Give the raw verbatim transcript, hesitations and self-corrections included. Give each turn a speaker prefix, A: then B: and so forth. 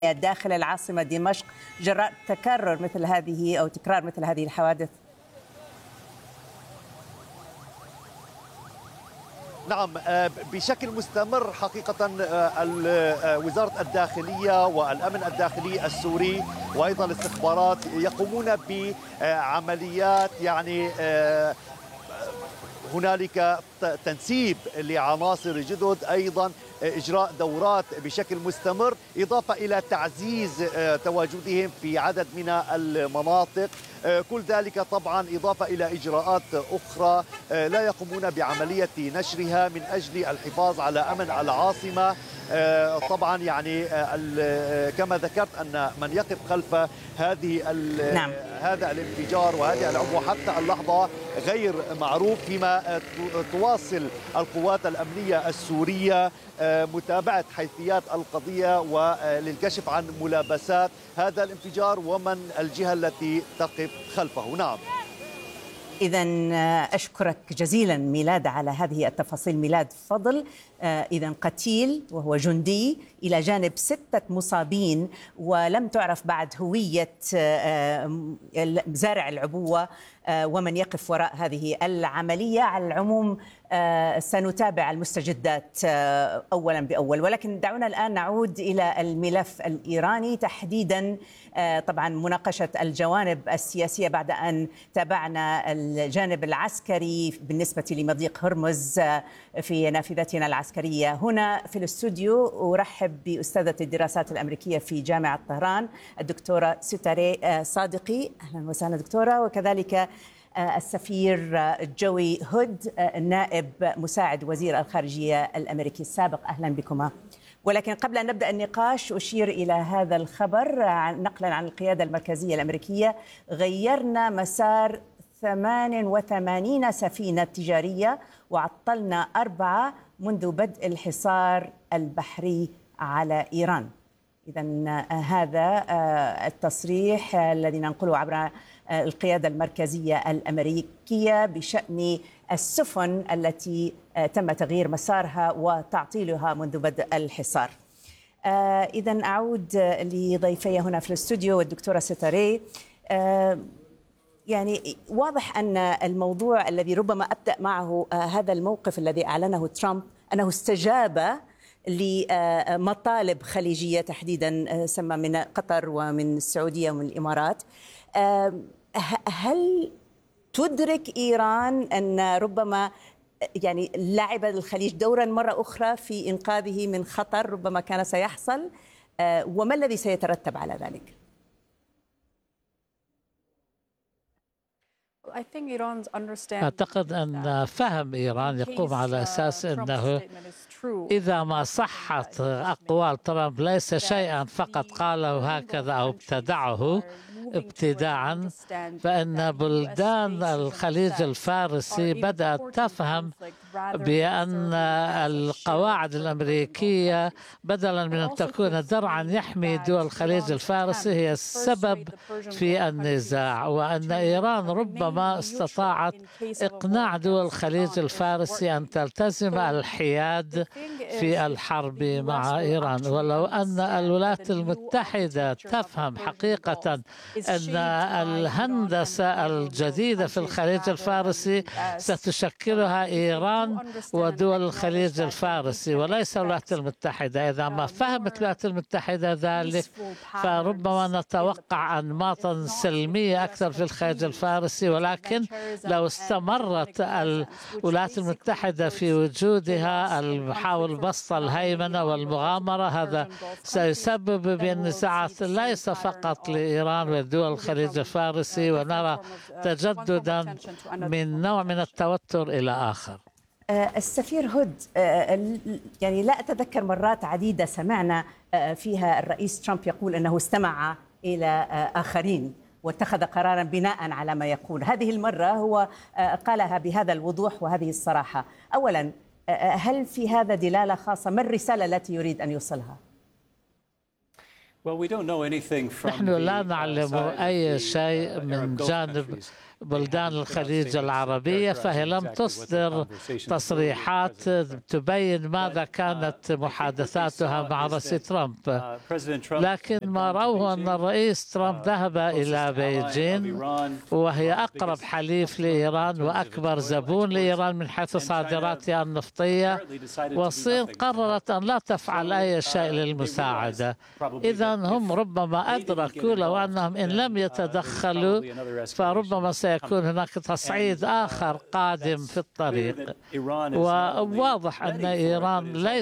A: داخل العاصمة دمشق جراء تكرر مثل هذه أو تكرار مثل هذه الحوادث؟
B: نعم، بشكل مستمر حقيقة وزارة الداخلية والأمن الداخلي السوري وأيضا الاستخبارات يقومون بعمليات، يعني هنالك تنسيب لعناصر جدد، أيضا إجراء دورات بشكل مستمر، إضافة إلى تعزيز تواجدهم في عدد من المناطق. كل ذلك طبعا إضافة إلى إجراءات أخرى لا يقومون بعملية نشرها من أجل الحفاظ على أمن العاصمة. طبعا يعني كما ذكرت أن من يقف خلف هذه
A: نعم.
B: هذا الانفجار وهذه العبوة حتى اللحظة غير معروف، فيما تواصل القوات الأمنية السورية متابعة حيثيات القضية وللكشف عن ملابسات هذا الانفجار ومن الجهة التي تقف خلفه. نعم.
A: إذا أشكرك جزيلا ميلاد على هذه التفاصيل. ميلاد فضل، إذا قتيل وهو جندي إلى جانب ستة مصابين ولم تعرف بعد هوية زارع العبوة ومن يقف وراء هذه العملية. على العموم سنتابع المستجدات أولا بأول، ولكن دعونا الآن نعود إلى الملف الإيراني تحديدا، طبعا مناقشة الجوانب السياسية بعد أن تابعنا الجانب العسكري بالنسبة لمضيق هرمز في نافذتنا العسكرية هنا في الاستوديو. أرحب بأستاذة الدراسات الأمريكية في جامعة طهران الدكتورة ستاري صادقي. أهلا وسهلا دكتورة. وكذلك السفير جوي هود، نائب مساعد وزير الخارجية الأمريكي السابق. أهلا بكما. ولكن قبل أن نبدأ النقاش أشير إلى هذا الخبر نقلا عن القيادة المركزية الأمريكية: غيرنا مسار ثمانية وثمانين سفينة تجارية وعطلنا أربعة منذ بدء الحصار البحري على إيران. إذن هذا التصريح الذي ننقله عبر القيادة المركزية الأمريكية بشأن السفن التي تم تغيير مسارها وتعطيلها منذ بدء الحصار. إذن أعود لضيفي هنا في الاستوديو والدكتورة ستاري. يعني واضح أن الموضوع الذي ربما أبدأ معه هذا الموقف الذي أعلنه ترامب أنه استجاب لمطالب خليجية تحديدا سمى من قطر ومن السعودية ومن الإمارات. هل تدرك إيران أن ربما يعني لعب الخليج دورا مرة أخرى في إنقاذه من خطر ربما كان سيحصل، وما الذي سيترتب على ذلك؟
C: أعتقد أن فهم إيران يقوم على أساس أنه إذا ما صحت أقوال ترامب ليس شيئا فقط قاله هكذا أو ابتدعه ابتداعا، فإن بلدان الخليج الفارسي بدأت تفهم بأن القواعد الأمريكية بدلا من أن تكون درعا يحمي دول الخليج الفارسي هي السبب في النزاع، وأن إيران ربما استطاعت إقناع دول الخليج الفارسي أن تلتزم الحياد في الحرب مع إيران. ولو أن الولايات المتحدة تفهم حقيقة أن الهندسة الجديدة في الخليج الفارسي ستشكلها إيران ودول الخليج الفارسي وليس الولايات المتحدة، إذا ما فهمت الولايات المتحدة ذلك فربما نتوقع أنماطا سلمية أكثر في الخليج الفارسي. ولكن لو استمرت الولايات المتحدة في وجودها المحاول بسط الهيمنة والمغامرة، هذا سيسبب بالنزاعات ليس فقط لإيران ودول الخليج الفارسي، ونرى تجددا من نوع من التوتر إلى آخر.
A: السفير هود، يعني لا أتذكر مرات عديدة سمعنا فيها الرئيس ترامب يقول أنه استمع إلى آخرين واتخذ قرارا بناء على ما يقول. هذه المرة هو قالها بهذا الوضوح وهذه الصراحة. أولا، هل في هذا دلالة خاصة؟ ما الرسالة التي يريد أن يوصلها؟
C: نحن لا نعلم أي شيء من جانب بلدان الخليج العربية، فهي لم تصدر تصريحات تبين ماذا كانت محادثاتها مع الرئيس ترامب. لكن ما رأوه أن الرئيس ترامب ذهب إلى بيجين، وهي أقرب حليف لإيران وأكبر زبون لإيران من حيث صادراتها النفطية، والصين قررت أن لا تفعل أي شيء للمساعدة. إذا هم ربما أدركوا لو أنهم إن لم يتدخلوا فربما سيكون هناك تصعيد آخر قادم في الطريق. وواضح أن إيران ليس